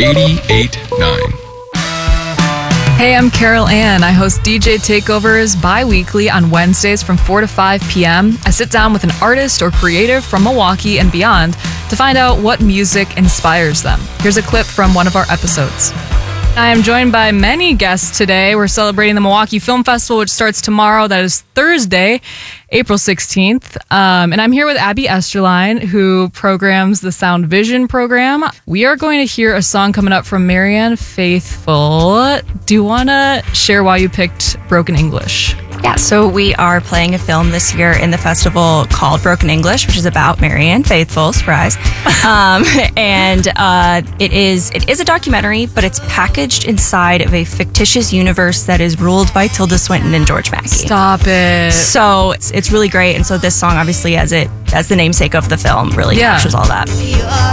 88.9. Hey, I'm Carol Ann. I host DJ Takeovers bi-weekly on Wednesdays from 4 to 5 p.m. I sit down with an artist or creative from Milwaukee and beyond to find out what music inspires them. Here's a clip from one of our episodes. I am joined by many guests today. We're celebrating the Milwaukee Film Festival, which starts tomorrow. That is Thursday, April 16th. And I'm here with Abby Esterline, who programs the Sound Vision program. We are going to hear a song coming up from Marianne Faithfull. Do you want to share why you picked Broken English? Yeah, so we are playing a film this year in the festival called Broken English, which is about Marianne Faithfull, surprise. It is a documentary, but it's packaged inside of a fictitious universe that is ruled by Tilda Swinton and George Mackey. Stop it. So it's really great, and so this song, obviously, as the namesake of the film, really captures all that.